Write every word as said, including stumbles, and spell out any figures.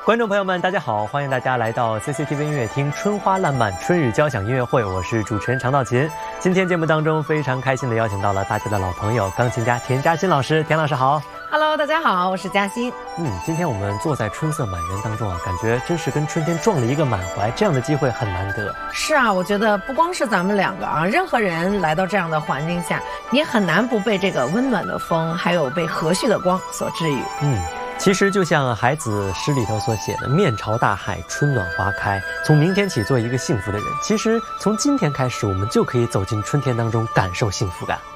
观众朋友们，大家好，欢迎大家来到 C C T V 音乐厅春花烂漫春日交响音乐会，我是主持人常道琴。今天节目当中非常开心的邀请到了大家的老朋友钢琴家田嘉欣老师，田老师好。 Hello， 大家好，我是嘉欣。 嗯，今天我们坐在春色满园当中啊，感觉真是跟春天撞了一个满怀，这样的机会很难得。 是啊，我觉得不光是咱们两个啊，任何人来到这样的环境下，也很难不被这个温暖的风，还有被和煦的光所治愈。 嗯。其实就像孩子诗里头所写的，面朝大海，春暖花开，从明天起做一个幸福的人。其实从今天开始，我们就可以走进春天当中，感受幸福感。